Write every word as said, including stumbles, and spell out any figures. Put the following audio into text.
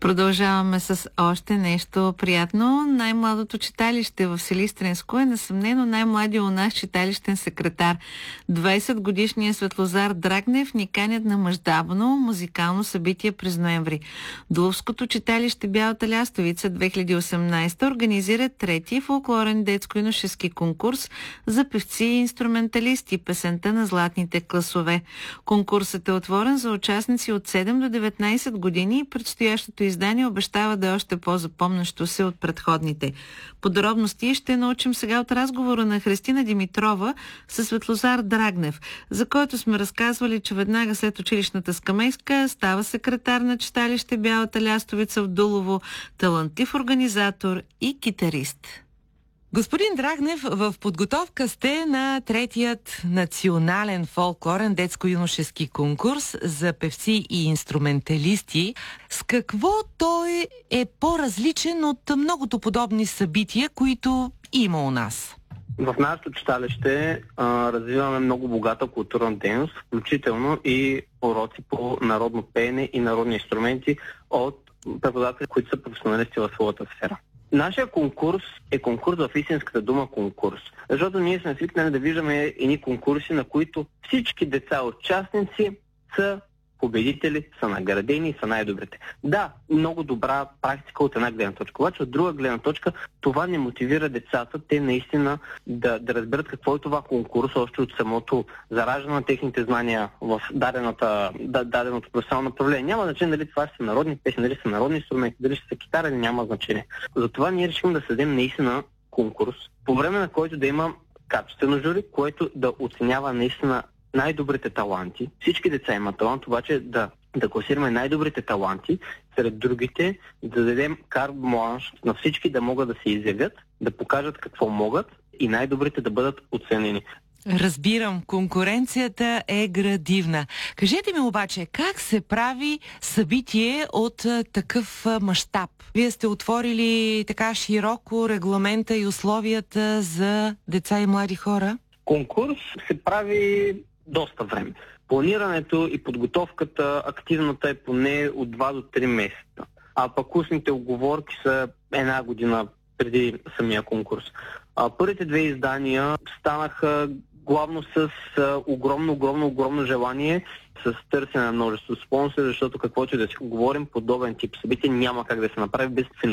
Продължаваме с още нещо приятно. Най-младото читалище в Силистренско е несъмнено най-младия у нас читалищен секретар. двайсетгодишният Светлозар Драгнев ни канят на мащабно музикално събитие през ноември. Доловското читалище Бялата лястовица две хиляди и осемнайсета организира трети фолклорен детско-юношески конкурс за певци и инструменталисти, песента на златните класове. Конкурсът е отворен за участници от седем до деветнайсет години и предстоящото издание обещава да е още по-запомнящо се от предходните. Подробности ще научим сега от разговора на Христина Димитрова със Светлозар Драгнев, за който сме разказвали, че веднага след училищната скамейка става секретар на читалище Бялата лястовица в Дулово, талантлив организатор и китарист. Господин Драгнев, в подготовка сте на третият национален фолклорен детско-юношески конкурс за певци и инструменталисти. С какво той е по-различен от многото подобни събития, които има у нас? В нашето читалище а, развиваме много богата културна дейност, включително и уроци по народно пеене и народни инструменти от преподаватели, които са професионалисти в своята сфера. Нашия конкурс е конкурс в истинската дума конкурс, защото ние сме свикнали да виждаме едни конкурси, на които всички деца участници са победители, са наградени, са най-добрите. Да, много добра практика от една гледна точка, обаче от друга гледна точка това не мотивира децата, те наистина да, да разберат какво е това конкурс, още от самото зараждане на техните знания в дадената, да, даденото професионално направление. Няма значение дали това са народни песни, дали са народни инструменти, дали ще са китара, няма значение. Затова ние решим да създадем наистина конкурс, по време на който да има качествено жури, което да оценява наистина най-добрите таланти. Всички деца имат талант, обаче да, да класираме най-добрите таланти сред другите, да дадем карт-бланш на всички да могат да се изявят, да покажат какво могат и най-добрите да бъдат оценени. Разбирам, конкуренцията е градивна. Кажете ми обаче, как се прави събитие от такъв мащаб? Вие сте отворили така широко регламента и условията за деца и млади хора? Конкурс се прави доста време. Планирането и подготовката, активната е поне от два до три месеца. А пък устните оговорки са една година преди самия конкурс. А, първите две издания станаха главно с а, огромно, огромно, огромно желание, с търсене на множество спонсори, защото каквото и да си говорим, подобен тип събитие няма как да се направи без финансиране.